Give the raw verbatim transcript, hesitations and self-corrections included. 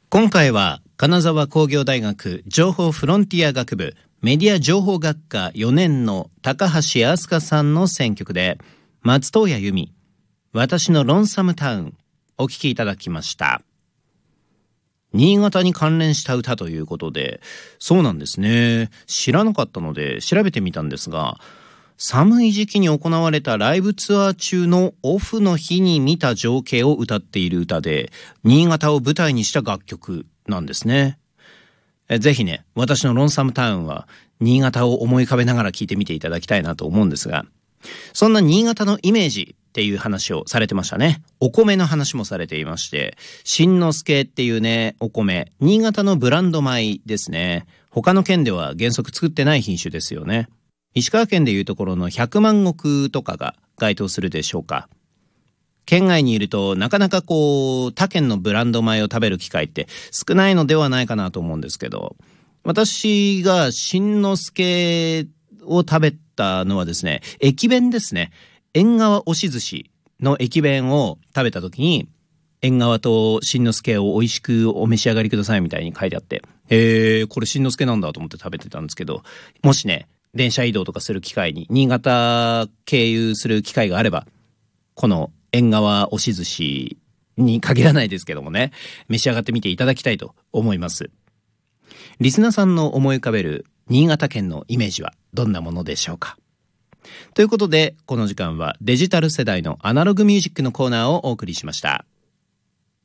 今回は金沢工業大学情報フロンティア学部メディア情報学科よねんの高橋飛鳥さんの選曲で松任谷由実、私のロンサムタウンお聴きいただきました。新潟に関連した歌ということで、そうなんですね。知らなかったので調べてみたんですが、寒い時期に行われたライブツアー中のオフの日に見た情景を歌っている歌で、新潟を舞台にした楽曲なんですね。えぜひね、私のロンサムタウンは新潟を思い浮かべながら聴いてみていただきたいなと思うんですが、そんな新潟のイメージっていう話をされてましたね。お米の話もされていまして、新之助っていうね、お米、新潟のブランド米ですね。他の県では原則作ってない品種ですよね。石川県でいうところの百万石とかが該当するでしょうか。県外にいるとなかなかこう他県のブランド米を食べる機会って少ないのではないかなと思うんですけど、私が新之助を食べたのはですね、駅弁ですね。縁側押し寿司の駅弁を食べた時に、縁側と新之助を美味しくお召し上がりくださいみたいに書いてあって、へー、これ新之助なんだと思って食べてたんですけど、もしね電車移動とかする機会に新潟経由する機会があれば、この縁側押し寿司に限らないですけどもね、召し上がってみていただきたいと思います。リスナーさんの思い浮かべる新潟県のイメージはどんなものでしょうか。ということで、この時間はデジタル世代のアナログミュージックのコーナーをお送りしました。